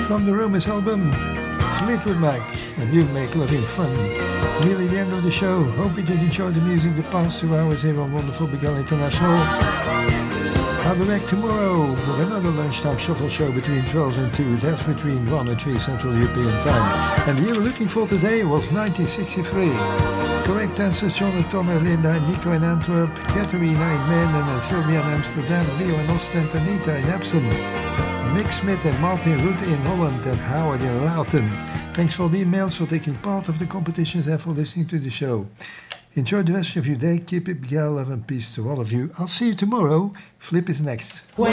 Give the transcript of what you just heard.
from the Romans album, Fleetwood Mac, and You Make Loving Fun. Nearly the end of the show. Hope you did enjoy the music the past 2 hours here on Wonderful Begun International. I'll be back tomorrow with another lunchtime shuffle show between 12 and 2. That's between 1 and 3 Central European Time. And the year we're looking for today was 1963. Correct answers: John and Tom and Linda, Nico in Antwerp, Catherine in Menen and Sylvia in Amsterdam, Leo in Ostend, Anita in Epsom, Mick Smith and Martin Rutte in Holland, and Howard in Loughton. Thanks for the emails, for taking part of the competitions, and for listening to the show. Enjoy the rest of your day. Keep it, Miguel, love and peace to all of you. I'll see you tomorrow. Flip is next.